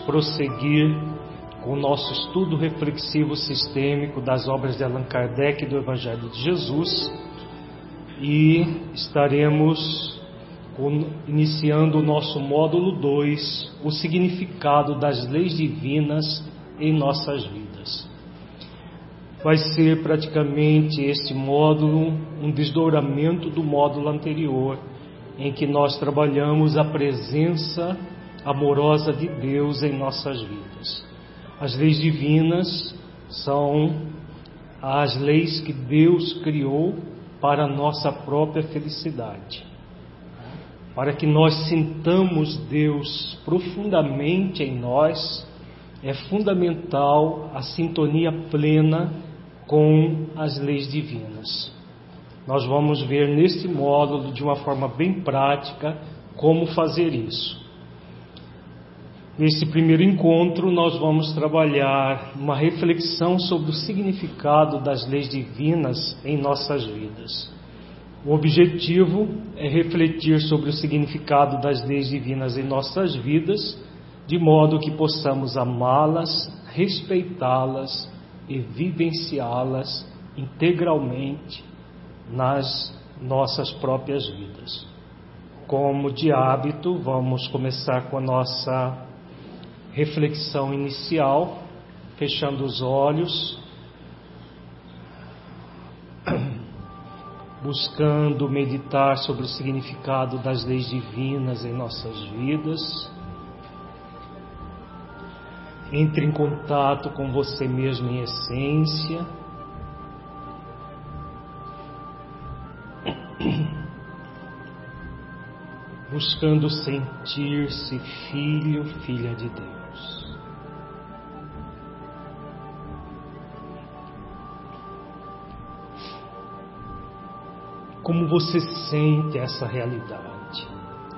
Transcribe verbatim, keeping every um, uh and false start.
prosseguir com o nosso estudo reflexivo sistêmico das obras de Allan Kardec e do Evangelho de Jesus, e estaremos iniciando o nosso módulo dois, o significado das leis divinas em nossas vidas. Vai ser praticamente este módulo um desdobramento do módulo anterior, em que nós trabalhamos a presença amorosa de Deus em nossas vidas. As leis divinas são as leis que Deus criou para a nossa própria felicidade. Para que nós sintamos Deus profundamente em nós, é fundamental a sintonia plena com as leis divinas. Nós vamos ver neste módulo, de uma forma bem prática, como fazer isso. Nesse primeiro encontro, nós vamos trabalhar uma reflexão sobre o significado das leis divinas em nossas vidas. O objetivo é refletir sobre o significado das leis divinas em nossas vidas, de modo que possamos amá-las, respeitá-las e vivenciá-las integralmente nas nossas próprias vidas. Como de hábito, vamos começar com a nossa reflexão inicial, fechando os olhos, buscando meditar sobre o significado das leis divinas em nossas vidas. Entre em contato com você mesmo em essência. Buscando sentir-se filho, filha de Deus. Como você sente essa realidade?